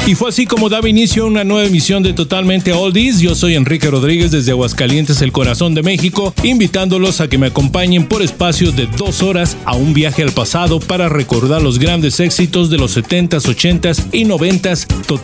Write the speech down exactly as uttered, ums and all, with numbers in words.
Y fue así como daba inicio a una nueva emisión de Totalmente Oldies. Yo soy Enrique Rodríguez desde Aguascalientes, el corazón de México, invitándolos a que me acompañen por espacio de dos horas a un viaje al pasado para recordar los grandes éxitos de los setentas, ochentas y noventas totalmente